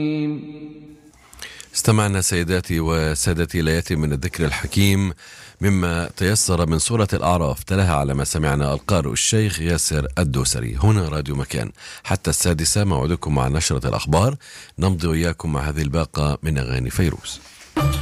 استمعنا سيداتي وسادتي لياتي من الذكر الحكيم مما تيسر من سورة الأعراف، تلاها على ما سمعنا القارئ الشيخ ياسر الدوسري. هنا راديو مكان حتى 6 موعدكم مع نشرة الأخبار، نمضي وإياكم مع هذه الباقة من أغاني فيروز.